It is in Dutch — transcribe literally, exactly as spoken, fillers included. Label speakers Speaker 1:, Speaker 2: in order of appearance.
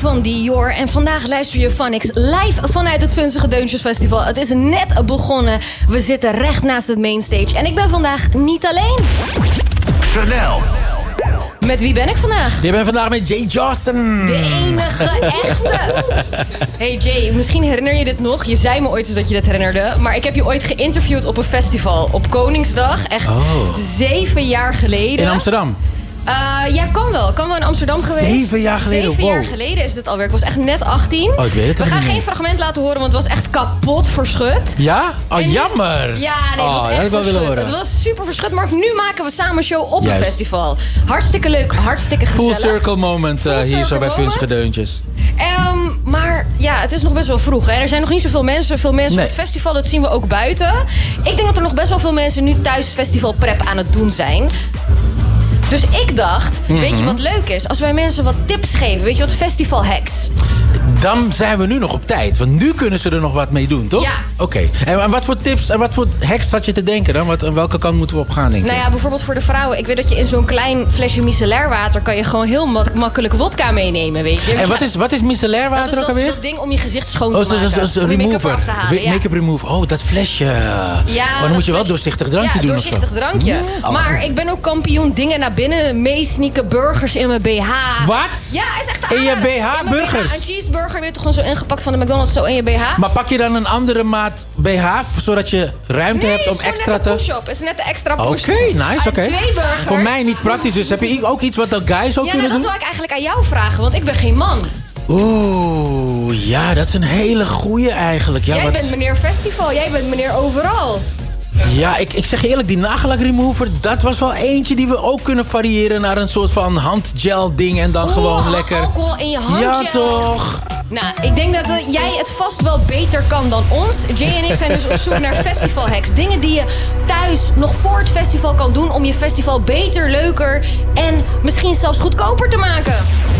Speaker 1: van Dior. En vandaag luister je Phonics live vanuit het Vunzige Deuntjes Festival. Het is net begonnen. We zitten recht naast het mainstage. En ik ben vandaag niet alleen.
Speaker 2: Chanel.
Speaker 1: Met wie ben ik vandaag?
Speaker 3: Je bent vandaag met Jay Johnson.
Speaker 1: De enige echte. Hey Jay, misschien herinner je dit nog. Je zei me ooit eens dat je dit herinnerde. Maar ik heb je ooit geïnterviewd op een festival. Op Koningsdag. Echt
Speaker 3: Oh.
Speaker 1: zeven jaar geleden.
Speaker 3: In Amsterdam?
Speaker 1: Uh, ja, kan wel. Kan wel in Amsterdam geweest.
Speaker 3: Zeven jaar geleden?
Speaker 1: Zeven
Speaker 3: Wow.
Speaker 1: jaar geleden is dit alweer. Ik was echt net achttien.
Speaker 3: Oh, ik weet het
Speaker 1: We
Speaker 3: al
Speaker 1: gaan
Speaker 3: niet
Speaker 1: geen
Speaker 3: meer.
Speaker 1: fragment laten horen, want het was echt kapot verschut.
Speaker 3: Ja? Oh,
Speaker 1: En nu-
Speaker 3: jammer.
Speaker 1: Ja, nee, het
Speaker 3: Oh,
Speaker 1: was
Speaker 3: dat
Speaker 1: echt
Speaker 3: had ik wel willen
Speaker 1: verschut.
Speaker 3: horen.
Speaker 1: Het was super verschut, maar nu maken we samen een show op
Speaker 3: Juist.
Speaker 1: een festival. Hartstikke leuk, hartstikke gezellig.
Speaker 3: Full circle moment uh,
Speaker 1: Full
Speaker 3: hier
Speaker 1: circle
Speaker 3: zo bij
Speaker 1: moment.
Speaker 3: Vunzige Deuntjes.
Speaker 1: Um, maar ja, het is nog best wel vroeg. Hè? Er zijn nog niet zoveel mensen. Veel mensen
Speaker 3: Nee.
Speaker 1: op het festival, dat zien we ook buiten. Ik denk dat er nog best wel veel mensen nu thuis festival prep aan het doen zijn. Dus ik dacht,
Speaker 3: Mhm.
Speaker 1: weet je wat leuk is? Als wij mensen wat tips geven, weet je wat, festival hacks.
Speaker 3: Dan zijn we nu nog op tijd. Want nu kunnen ze er nog wat mee doen, toch?
Speaker 1: Ja.
Speaker 3: Oké. En, en wat voor tips en wat voor hacks zat je te denken dan? Wat, aan welke kant moeten we op gaan, denk je?
Speaker 1: Nou ja, bijvoorbeeld voor de vrouwen. Ik weet dat je in zo'n klein flesje micellair water kan je gewoon heel mak- makkelijk wodka meenemen, weet je.
Speaker 3: En wat is, wat is micellair
Speaker 1: dat
Speaker 3: water
Speaker 1: is
Speaker 3: ook
Speaker 1: dat,
Speaker 3: alweer?
Speaker 1: dat ding om je gezicht schoon
Speaker 3: Oh,
Speaker 1: te
Speaker 3: dat is-
Speaker 1: maken.
Speaker 3: dat is een
Speaker 1: om je make-up
Speaker 3: remover.
Speaker 1: af te halen. Ja.
Speaker 3: Make-up remover. Oh, dat flesje.
Speaker 1: Ja,
Speaker 3: oh, dan
Speaker 1: dat
Speaker 3: moet je wel
Speaker 1: flesje.
Speaker 3: doorzichtig drankje
Speaker 1: ja,
Speaker 3: doen of zo.
Speaker 1: doorzichtig drankje.
Speaker 3: Oh.
Speaker 1: Maar ik ben ook kampioen dingen naar binnen meesnieken, burgers in mijn B H.
Speaker 3: Wat?
Speaker 1: Ja, is echt te
Speaker 3: In je
Speaker 1: aanraden.
Speaker 3: B H
Speaker 1: In mijn
Speaker 3: burgers?
Speaker 1: Een cheeseburger werd gewoon zo ingepakt van de McDonald's, zo in je B H.
Speaker 3: Maar pak je dan een andere maat B H, zodat je ruimte
Speaker 1: nee,
Speaker 3: hebt om
Speaker 1: is gewoon
Speaker 3: extra
Speaker 1: net de
Speaker 3: te...
Speaker 1: push-up. Is net de extra
Speaker 3: Oké,
Speaker 1: push.
Speaker 3: nice, oké.
Speaker 1: Uit twee burgers.
Speaker 3: Voor mij niet praktisch, dus heb je ook iets wat de guys ook
Speaker 1: Ja, nou,
Speaker 3: kunnen
Speaker 1: dat
Speaker 3: doen?
Speaker 1: wil ik eigenlijk aan jou vragen, want ik ben geen man.
Speaker 3: Oeh, ja, dat is een hele goeie eigenlijk. Ja,
Speaker 1: Jij
Speaker 3: wat...
Speaker 1: bent meneer Festival, jij bent meneer overal.
Speaker 3: ja ik, ik zeg je eerlijk, die nagellak remover, dat was wel eentje die we ook kunnen variëren naar een soort van handgel ding en dan
Speaker 1: Oeh,
Speaker 3: gewoon
Speaker 1: al-
Speaker 3: lekker...
Speaker 1: alcohol in je handje.
Speaker 3: Ja, toch?
Speaker 1: Nou, ik denk dat eh, jij het vast wel beter kan dan ons. Jay en ik zijn dus op zoek naar festival hacks. Dingen die je thuis nog voor het festival kan doen om je festival beter, leuker en misschien zelfs goedkoper te maken.